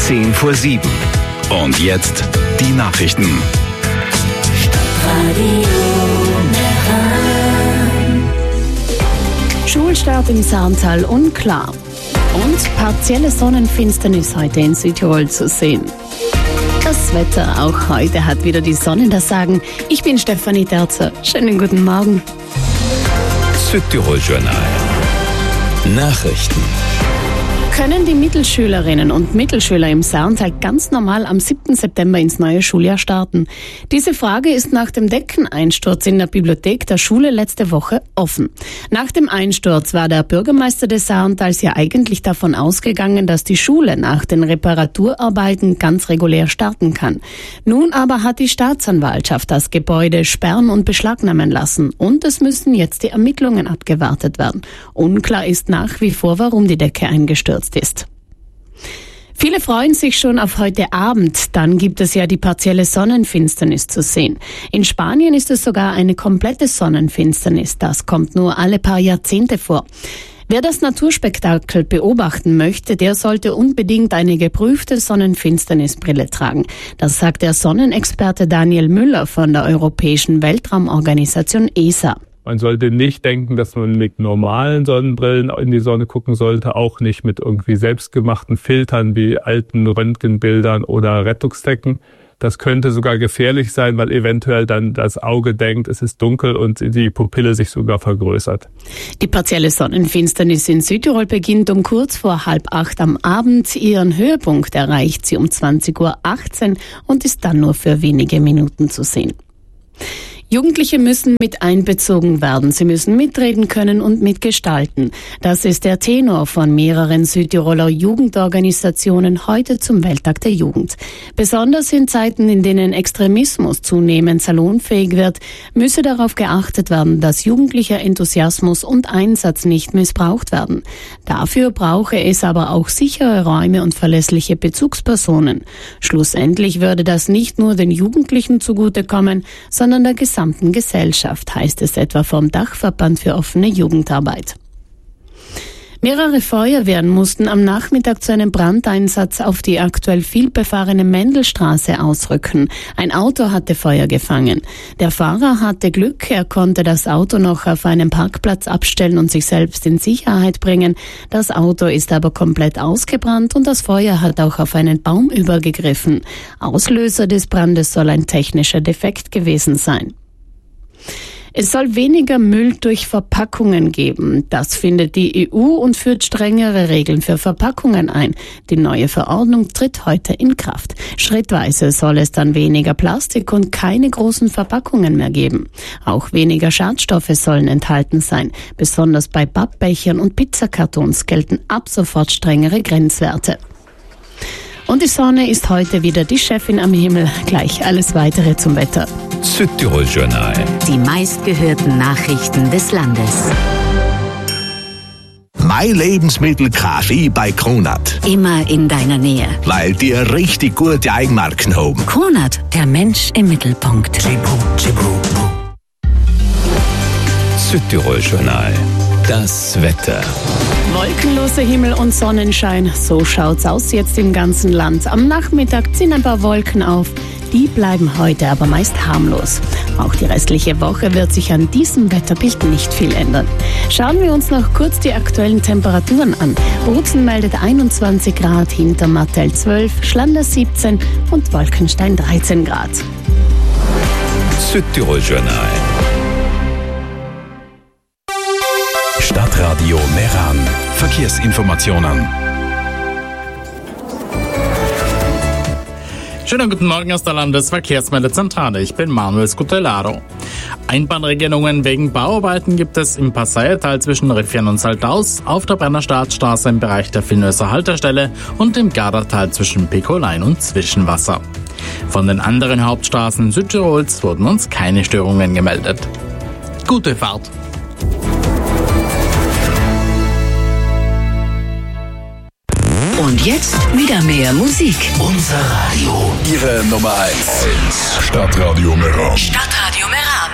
7:10. Und jetzt die Nachrichten. Schulstart im Sarntal unklar. Und partielle Sonnenfinsternis heute in Südtirol zu sehen. Das Wetter auch heute hat wieder die Sonne das Sagen. Ich bin Stefanie Terzer. Schönen guten Morgen. Südtirol-Journal. Nachrichten. Können die Mittelschülerinnen und Mittelschüler im Sarntal ganz normal am 7. September ins neue Schuljahr starten? Diese Frage ist nach dem Deckeneinsturz in der Bibliothek der Schule letzte Woche offen. Nach dem Einsturz war der Bürgermeister des Sarntals ja eigentlich davon ausgegangen, dass die Schule nach den Reparaturarbeiten ganz regulär starten kann. Nun aber hat die Staatsanwaltschaft das Gebäude sperren und beschlagnahmen lassen und es müssen jetzt die Ermittlungen abgewartet werden. Unklar ist nach wie vor, warum die Decke eingestürzt ist. Viele freuen sich schon auf heute Abend, dann gibt es ja die partielle Sonnenfinsternis zu sehen. In Spanien ist es sogar eine komplette Sonnenfinsternis, das kommt nur alle paar Jahrzehnte vor. Wer das Naturspektakel beobachten möchte, der sollte unbedingt eine geprüfte Sonnenfinsternisbrille tragen. Das sagt der Sonnenexperte Daniel Müller von der Europäischen Weltraumorganisation ESA. Man sollte nicht denken, dass man mit normalen Sonnenbrillen in die Sonne gucken sollte, auch nicht mit irgendwie selbstgemachten Filtern wie alten Röntgenbildern oder Rettungsdecken. Das könnte sogar gefährlich sein, weil eventuell dann das Auge denkt, es ist dunkel und die Pupille sich sogar vergrößert. Die partielle Sonnenfinsternis in Südtirol beginnt um kurz vor 7:30 am Abend. Ihren Höhepunkt erreicht sie um 20:18 Uhr und ist dann nur für wenige Minuten zu sehen. Jugendliche müssen mit einbezogen werden. Sie müssen mitreden können und mitgestalten. Das ist der Tenor von mehreren Südtiroler Jugendorganisationen heute zum Welttag der Jugend. Besonders in Zeiten, in denen Extremismus zunehmend salonfähig wird, müsse darauf geachtet werden, dass jugendlicher Enthusiasmus und Einsatz nicht missbraucht werden. Dafür brauche es aber auch sichere Räume und verlässliche Bezugspersonen. Schlussendlich würde das nicht nur den Jugendlichen zugutekommen, sondern der gesamten Gesellschaft, heißt es etwa vom Dachverband für offene Jugendarbeit. Mehrere Feuerwehren mussten am Nachmittag zu einem Brandeinsatz auf die aktuell vielbefahrene Mendelstraße ausrücken. Ein Auto hatte Feuer gefangen. Der Fahrer hatte Glück, er konnte das Auto noch auf einem Parkplatz abstellen und sich selbst in Sicherheit bringen. Das Auto ist aber komplett ausgebrannt und das Feuer hat auch auf einen Baum übergegriffen. Auslöser des Brandes soll ein technischer Defekt gewesen sein. Es soll weniger Müll durch Verpackungen geben. Das findet die EU und führt strengere Regeln für Verpackungen ein. Die neue Verordnung tritt heute in Kraft. Schrittweise soll es dann weniger Plastik und keine großen Verpackungen mehr geben. Auch weniger Schadstoffe sollen enthalten sein. Besonders bei Pappbechern und Pizzakartons gelten ab sofort strengere Grenzwerte. Und die Sonne ist heute wieder die Chefin am Himmel. Gleich alles Weitere zum Wetter. Südtirol-Journal. Die meistgehörten Nachrichten des Landes. Mein Lebensmittel Kaffee bei Kronat. Immer in deiner Nähe. Weil die richtig gute Eigenmarken haben. Kronat, der Mensch im Mittelpunkt. Südtirol-Journal. Das Wetter. Wolkenloser Himmel und Sonnenschein, so schaut's aus jetzt im ganzen Land. Am Nachmittag ziehen ein paar Wolken auf, die bleiben heute aber meist harmlos. Auch die restliche Woche wird sich an diesem Wetterbild nicht viel ändern. Schauen wir uns noch kurz die aktuellen Temperaturen an. Bozen meldet 21 Grad, Hintermattel 12, Schlander 17 und Wolkenstein 13 Grad. Südtirol-Journal. Stadtradio Meran. Verkehrsinformationen. Schönen guten Morgen aus der Landesverkehrsmeldezentrale. Ich bin Manuel Scutellaro. Einbahnregelungen wegen Bauarbeiten gibt es im Passaiertal zwischen Riffian und Saltaus, auf der Brenner Staatsstraße im Bereich der Vilnöser Haltestelle und im Gardertal zwischen Pekolein und Zwischenwasser. Von den anderen Hauptstraßen Südtirols wurden uns keine Störungen gemeldet. Gute Fahrt! Und jetzt wieder mehr Musik. Unser Radio. Ihre Nummer 1. Stadtradio Meran. Stadtradio Meran.